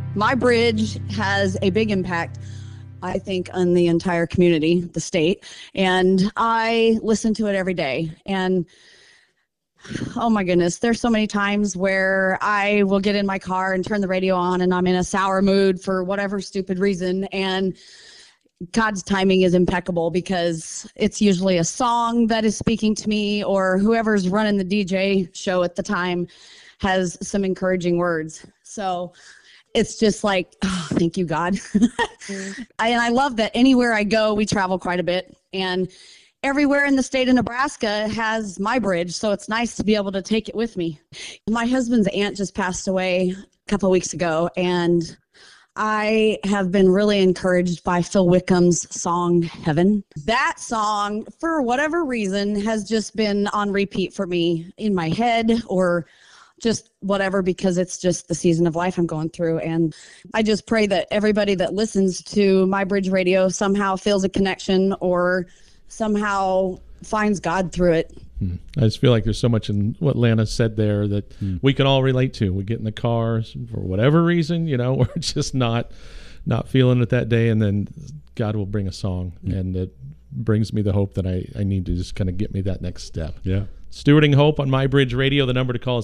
My bridge has a big impact, I think, on the entire community, the state, and I listen to it every day. And oh my goodness, there's so many times where I will get in my car and turn the radio on and I'm in a sour mood for whatever stupid reason. And God's timing is impeccable because it's usually a song that is speaking to me, or whoever's running the DJ show at the time has some encouraging words. So it's just like, oh, thank you, God. And I love that anywhere I go, we travel quite a bit. And everywhere in the state of Nebraska has my bridge. So it's nice to be able to take it with me. My husband's aunt just passed away a couple of weeks ago. And I have been really encouraged by Phil Wickham's song, Heaven. That song, for whatever reason, has just been on repeat for me in my head, or just whatever, because it's just the season of life I'm going through. And I just pray that everybody that listens to My Bridge Radio somehow feels a connection or somehow finds God through it. I just feel like there's so much in what Lana said there that we can all relate to. We get in the car for whatever reason, we're just not feeling it that day, and then God will bring a song, and it brings me the hope that I need to just kind of get me that next step. Yeah. Stewarding Hope on My Bridge Radio. The number to call is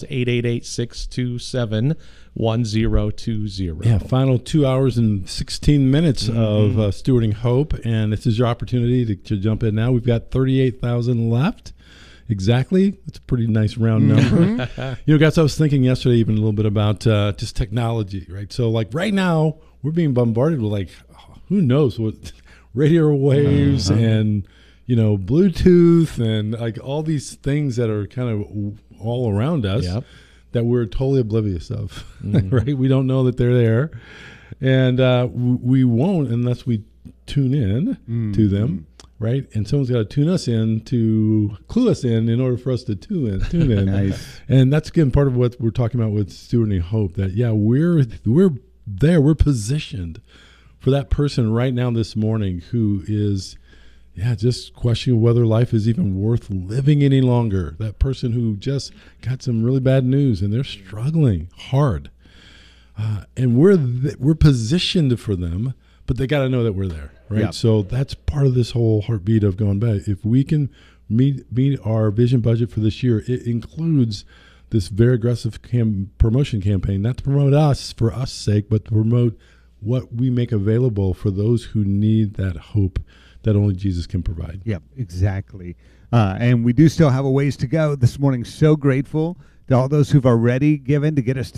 888-627-1020. Yeah, final 2 hours and 16 minutes of Stewarding Hope, and this is your opportunity to jump in now. We've got 38,000 left. Exactly. It's a pretty nice round number. Guys, I was thinking yesterday even a little bit about just technology, right? So, like right now, we're being bombarded with who knows what radio waves and Bluetooth and like all these things that are kind of all around us that we're totally oblivious of, right? We don't know that they're there, and we won't unless we tune in to them. Right, and someone's got to tune us in to clue us in order for us to tune in. Nice. And that's again part of what we're talking about with Stewarding Hope. That we're there, we're positioned for that person right now this morning who is just questioning whether life is even worth living any longer. That person who just got some really bad news and they're struggling hard, and we're positioned for them. But they got to know that we're there, right? Yep. So that's part of this whole heartbeat of going back. If we can meet our vision budget for this year, it includes this very aggressive promotion campaign, not to promote us for us' sake, but to promote what we make available for those who need that hope that only Jesus can provide. Yep, exactly. And we do still have a ways to go this morning. So grateful to all those who've already given to get us to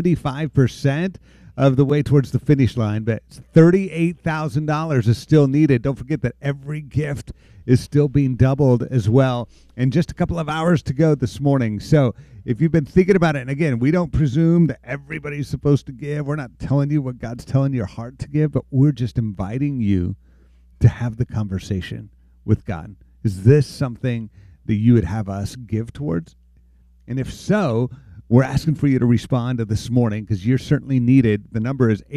75% of the way towards the finish line, but $38,000 is still needed. Don't forget that every gift is still being doubled as well, and just a couple of hours to go this morning. So if you've been thinking about it, and again, we don't presume that everybody's supposed to give. We're not telling you what God's telling your heart to give, but we're just inviting you to have the conversation with God. Is this something that you would have us give towards? And if so, we're asking for you to respond to this morning because you're certainly needed. The number is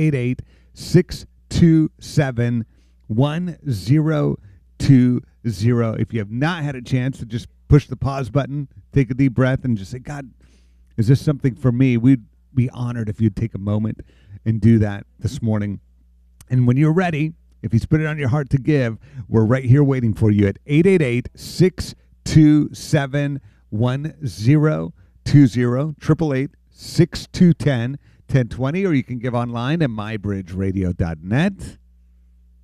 888-627-1020. If you have not had a chance to just push the pause button, take a deep breath, and just say, God, is this something for me? We'd be honored if you'd take a moment and do that this morning. And when you're ready, if He's put it on your heart to give, we're right here waiting for you at 888-627-1020. 888-621-1020, or you can give online at mybridgeradio.net.